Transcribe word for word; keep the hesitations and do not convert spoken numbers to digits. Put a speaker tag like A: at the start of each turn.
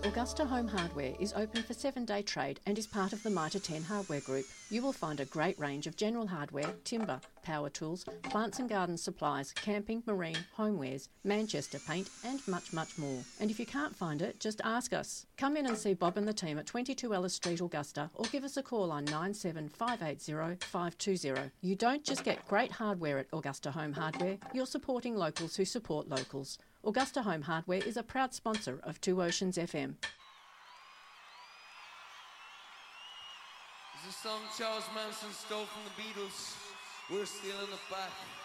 A: Augusta Home Hardware is open for seven-day trade and is part of the Mitre ten Hardware Group. You will find a great range of general hardware, timber, power tools, plants and garden supplies, camping, marine, homewares, Manchester paint and much, much more. And if you can't find it, just ask us. Come in and see Bob and the team at twenty-two Ellis Street, Augusta, or give us a call on nine seven five eight zero five two zero. You don't just get great hardware at Augusta Home Hardware, you're supporting locals who support locals. Augusta Home Hardware is a proud sponsor of Two Oceans F M.
B: It's a song Charles Manson stole from the Beatles. We're stealing it back.